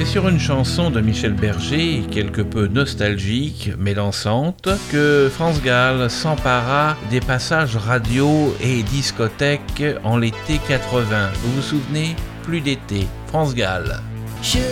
C'est sur une chanson de Michel Berger, quelque peu nostalgique mais dansante, que France Gall s'empara des passages radio et discothèques en l'été 80. Vous vous souvenez? Plus d'été, France Gall. Je